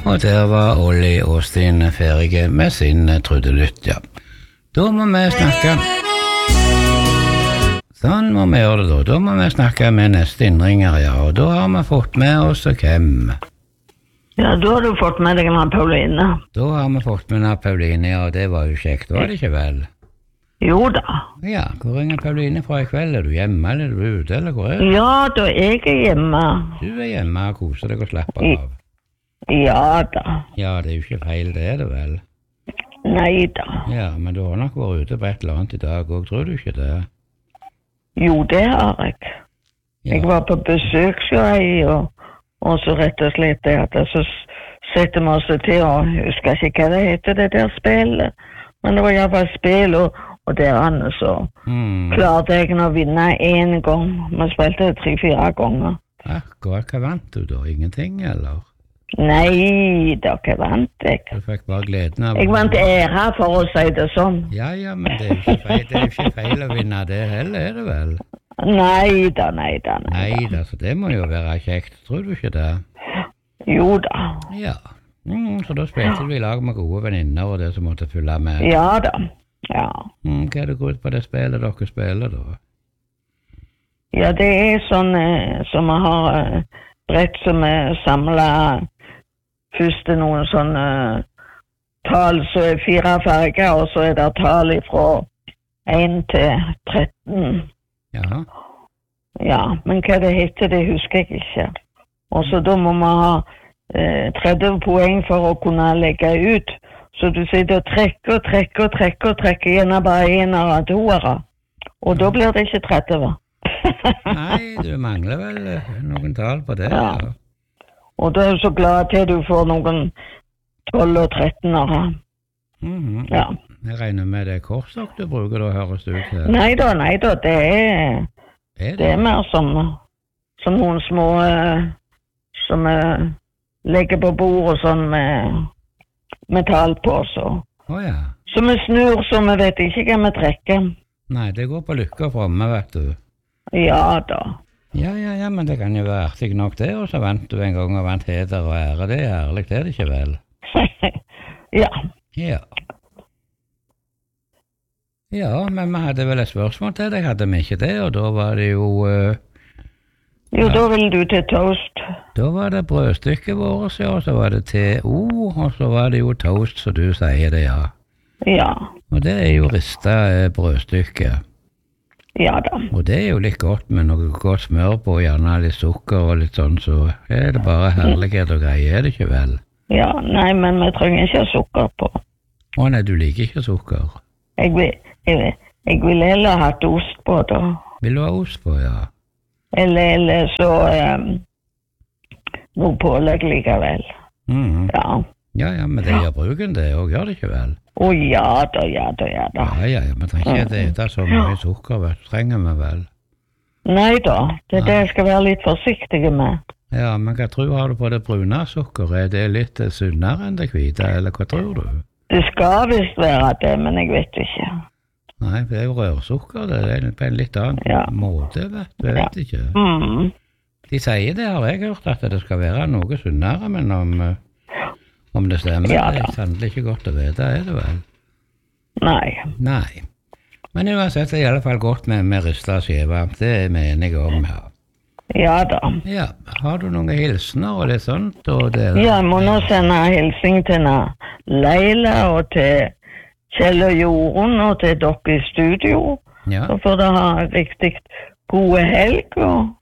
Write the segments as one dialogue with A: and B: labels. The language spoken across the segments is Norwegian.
A: Og der var Olli Åstin ferdige med sin trudelutt, ja. Da må vi snakke. Sånn må vi gjøre det da. Da må vi snakke med neste innringer, ja. Og da har vi fått med oss hvem?
B: Ja, da har du fått med deg en Pauline.
A: Da har vi fått med en Pauline, ja, og det var jo kjekt, var det ikke vel?
B: Jo da.
A: Ja, hvor ringer Pauline fra i kveld? Er du hjemme, eller er du ute, eller hvor er du?
B: Ja, da jeg er hjemme.
A: Du er hjemme og koser deg og slapper av.
B: Ja da.
A: Ja, det er jo ikke feil, det er det vel?
B: Nei da.
A: Ja, men du har nok vært ute på et eller annet i dag også, tror du ikke det?
B: Jo, det har jeg.
A: Ja.
B: Jeg var på besøk, og så rett og slett det at så setter vi oss til, og jeg husker ikke hva det heter, det der spillet. Men det var i hvert fall spill, og der andre så klarte jeg å vinne en gang. Vi spilte 3-4 ganger.
A: Akkurat, hva vant du da? Ingenting, eller?
B: Nei, da hva vant jeg?
A: Du fikk bare gleden av...
B: Jeg vant ære for å si det sånn.
A: Ja, men det er jo ikke feil å vinne det heller, er det vel?
B: Nei da.
A: Nei, så det må jo være kjekt, tror du ikke det?
B: Jo da.
A: Ja, så da spilte vi i lag med gode venninner og det som måtte følge med.
B: Ja da, ja.
A: Hva er det går ut på det spillet dere spiller da?
B: Ja, det er sånn som vi har brett som er samlet. Først er noen sånne tall, så er 4 farger, og så er det tall fra 1 til 13.
A: Ja.
B: Ja, men hva det heter, det husker jeg ikke. Og så da må man ha 30 poeng for å kunne legge ut. Så du sitter og trekker gjerne bare 1 eller 2. Og da blir det ikke 30.
A: Nei, du mangler vel noen tall på det.
B: Ja. Og da er jeg så glad til du får noen 12 og 13-ere. Ja.
A: Jeg regner med det korsak du bruker da, høres det ut til.
B: Nei da, det er mer som noen små som legger på bord og sånn med tall på, så.
A: Ja.
B: Så vi snur, så vi vet ikke hva vi trekker.
A: Nei, det går på lykke og fromme, vet du.
B: Ja da.
A: Ja, men det kan jo være artig nok det, og så vant du en gang og vant heder og ære. Det er ærlig, det er det ikke vel?
B: Ja.
A: Ja, men vi hadde vel et spørsmål til deg, hadde vi ikke det, og da var det jo...
B: Jo, da vil du til toast.
A: Da var det brødstykket vårt, ja, og så var det TO, og så var det jo toast, så du sier det, ja.
B: Ja.
A: Og det er jo ristet brødstykke.
B: Ja da.
A: Og det er jo litt godt med noe godt smør på, gjerne litt sukker og litt sånn, så er det bare herlighet og greier, er det ikke vel?
B: Ja, nei, men vi trenger ikke sukker på.
A: Å nei, du liker ikke sukker?
B: Jeg vil heller ha ost på da.
A: Vil du ha ost på, ja?
B: Eller så noe pålegg likevel. Ja.
A: Ja, men det gjør bruken det, og gjør det ikke vel?
B: Å ja da.
A: Ja, men trenger ikke det så mye sukker, vet du, trenger vi vel?
B: Nei da, det er det jeg skal være litt forsiktig med.
A: Ja, men hva tror har du på det brune sukker? Er det litt sunnere enn det hvite, eller hva tror du?
B: Det skal visst være det, men jeg vet ikke.
A: Nei, det er jo rørsukker, det er på en litt annen måte, vet du, jeg vet ikke. De sier det, har jeg hørt, at det skal være noe sunnere, men om det stemmer, det er sannelig ikke godt å vite, er det vel? Nei. Men uansett, det er i alle fall godt med ristet skive, det er vi enige om her.
B: Ja da.
A: Ja, har du noen hilsener og litt sånt?
B: Ja, jeg må nå sende hilsing til Leila og til Kjell og Jorunn og til dere i studio.
A: Ja.
B: Så får dere ha riktig gode helg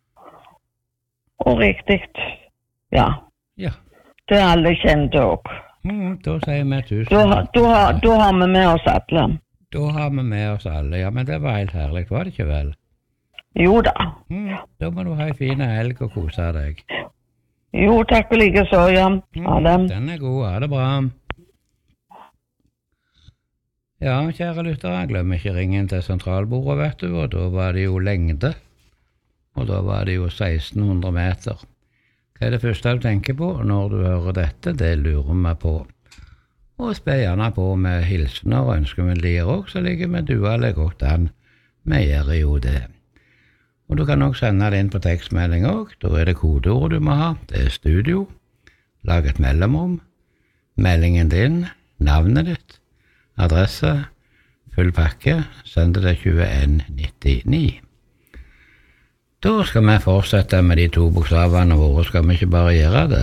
B: og riktig, ja. Det er alle kjente også.
A: Da sier vi tusen.
B: Da har vi med oss alle.
A: Da har vi med oss alle, ja, men det var helt herlig, var det ikke vel?
B: Jo da.
A: Da må du ha en fin helg og kose deg.
B: Jo, takk og like så, ja. Ha det.
A: Den er god, ha det bra. Ja, kjære lyttere, glem ikke ringen til sentralbordet, vet du, og da var det jo lengde, og da var det jo 1600 meter. Hva er det første du tenker på når du hører dette? Det lurer vi på. Og spør gjerne på med hilsener og ønsker vi lir også, så ligger vi duale godt an. Vi gjør jo det. Og du kan også sende det inn på tekstmelding også. Da er det kodeord du må ha. Det er studio. Lag et mellomrom. meldingen din, navnet ditt, adresse, full pakke, send det til 2199. Da skal vi fortsette med de 2 bokstavene våre, skal vi ikke bare gjøre det?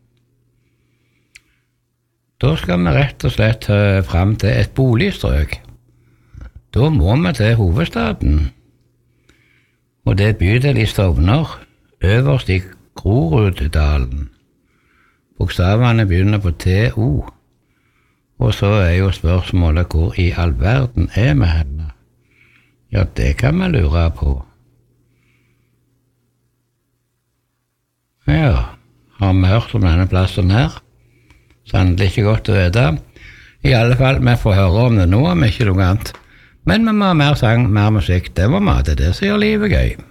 A: Da skal vi rett og slett frem til et boligstrøk. Da må vi til hovedstaden, og det er bydel i Stovner, øverst i Groruddalen. Bokstavene begynner på TO, og så er jo spørsmålet hvor i all verden er vi henne? Ja, det kan vi lure på. Ja, har vi hørt om denne plassen her? Sannelig ikke godt å vite. I alle fall, vi får høre om det nå, om ikke noe annet. Men vi må ha mer sang, mer musikk, det må vi ha, det som gjør livet gøy.